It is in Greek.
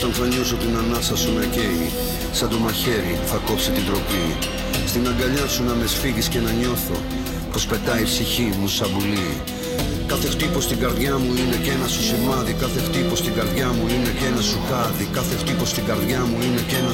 Όταν θα νιώσω την ανάσα σου να καίει, σαν το μαχαίρι θα κόψει την τροπή. Στην αγκαλιά σου να με σφίγγεις και να νιώθω πως πετάει η ψυχή μου σαν πουλί. Κάθε χτύπος στην καρδιά μου είναι και ένα σου σημάδι. Κάθε χτύπος στην καρδιά μου είναι και ένα σου χάδι. Κάθε χτύπος στην καρδιά μου είναι και ένα